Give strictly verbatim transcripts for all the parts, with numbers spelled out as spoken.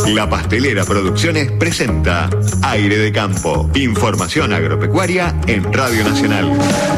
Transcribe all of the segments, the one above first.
La Pastelera Producciones presenta Aire de Campo. Información agropecuaria en Radio Nacional.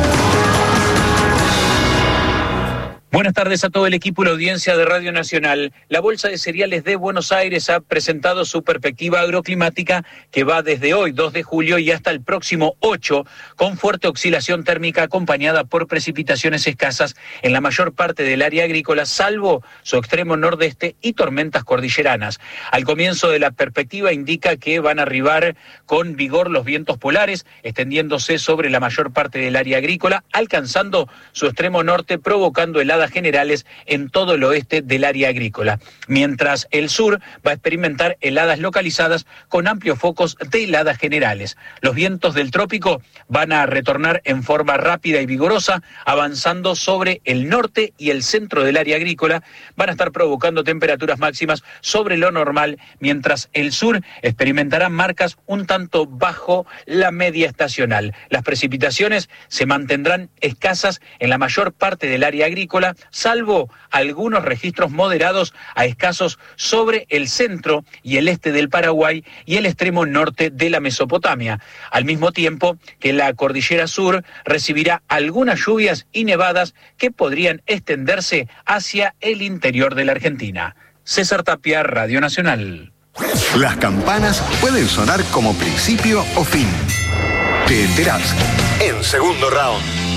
Buenas tardes a todo el equipo y la audiencia de Radio Nacional. La Bolsa de Cereales de Buenos Aires ha presentado su perspectiva agroclimática que va desde hoy, dos de julio, y hasta el próximo ocho, con fuerte oscilación térmica acompañada por precipitaciones escasas en la mayor parte del área agrícola, salvo su extremo nordeste y tormentas cordilleranas. Al comienzo de la perspectiva indica que van a arribar con vigor los vientos polares, extendiéndose sobre la mayor parte del área agrícola, alcanzando su extremo norte, provocando heladas generales en todo el oeste del área agrícola, mientras el sur va a experimentar heladas localizadas con amplios focos de heladas generales. Los vientos del trópico van a retornar en forma rápida y vigorosa, avanzando sobre el norte y el centro del área agrícola. Van a estar provocando temperaturas máximas sobre lo normal, mientras el sur experimentará marcas un tanto bajo la media estacional. Las precipitaciones se mantendrán escasas en la mayor parte del área agrícola, salvo algunos registros moderados a escasos sobre el centro y el este del Paraguay y el extremo norte de la Mesopotamia, al mismo tiempo que la cordillera sur recibirá algunas lluvias y nevadas que podrían extenderse hacia el interior de la Argentina. César Tapia, Radio Nacional. Las campanas pueden sonar como principio o fin. Te enterás en Segundo Round.